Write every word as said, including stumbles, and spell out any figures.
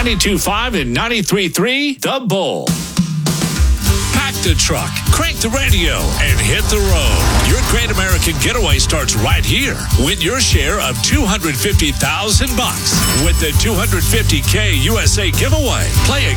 ninety-two point five and ninety-three point three The Bull. Pack the truck, crank the radio, and hit the road. Your Great American Getaway starts right here. Win your share of two hundred fifty thousand bucks with the two hundred fifty K U S A giveaway. Play